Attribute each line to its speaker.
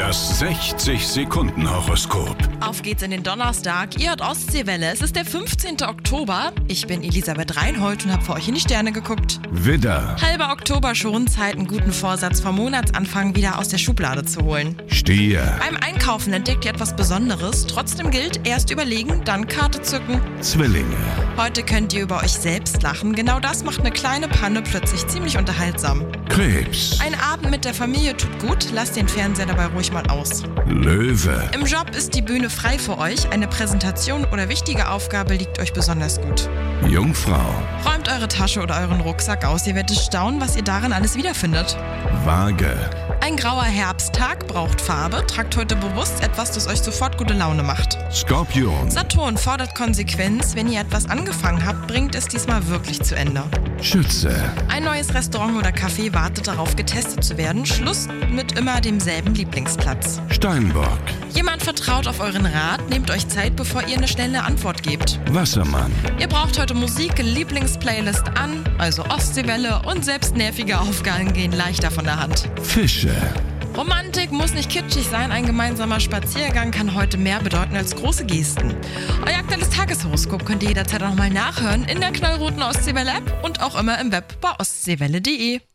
Speaker 1: Das 60-Sekunden-Horoskop.
Speaker 2: Auf geht's in den Donnerstag. Ihr hört Ostseewelle. Es ist der 15. Oktober. Ich bin Elisabeth Reinhold und habe für euch in die Sterne geguckt.
Speaker 1: Widder,
Speaker 2: Halber Oktober schon. Zeit, einen guten Vorsatz vom Monatsanfang wieder aus der Schublade zu holen.
Speaker 1: Stier,
Speaker 2: Beim Einkaufen entdeckt ihr etwas Besonderes. Trotzdem gilt, erst überlegen, dann Karte zücken.
Speaker 1: Zwillinge,
Speaker 2: Heute könnt ihr über euch selbst lachen. Genau das macht eine kleine Panne plötzlich ziemlich unterhaltsam.
Speaker 1: Krebs,
Speaker 2: Ein Abend mit der Familie tut gut. Lasst den Fernseher dabei ruhig mal aus.
Speaker 1: Löwe,
Speaker 2: Im Job ist die Bühne frei für euch. Eine Präsentation oder wichtige Aufgabe liegt euch besonders gut.
Speaker 1: Jungfrau,
Speaker 2: Räumt eure Tasche oder euren Rucksack aus. Ihr werdet staunen, was ihr darin alles wiederfindet.
Speaker 1: Waage,
Speaker 2: Ein grauer Herbsttag braucht Farbe. Tragt heute bewusst etwas, das euch sofort gute Laune macht.
Speaker 1: Skorpion,
Speaker 2: Saturn fordert Konsequenz. Wenn ihr etwas angefangen habt, bringt es diesmal wirklich zu Ende.
Speaker 1: Schütze,
Speaker 2: Ein neues Restaurant oder Café wartet darauf, getestet zu werden. Schluss mit immer demselben Lieblingsplatz.
Speaker 1: Steinbock,
Speaker 2: Jemand vertraut auf euren Rat. Nehmt euch Zeit, bevor ihr eine schnelle Antwort gebt.
Speaker 1: Wassermann,
Speaker 2: Ihr braucht heute Musik, Lieblingsplaylist an, also Ostseewelle, und selbst nervige Aufgaben gehen leichter von der Hand.
Speaker 1: Fische,
Speaker 2: Romantik muss nicht kitschig sein, ein gemeinsamer Spaziergang kann heute mehr bedeuten als große Gesten. Euer aktuelles Tageshoroskop könnt ihr jederzeit auch nochmal nachhören in der knallroten Ostseewelle-App und auch immer im Web bei ostseewelle.de.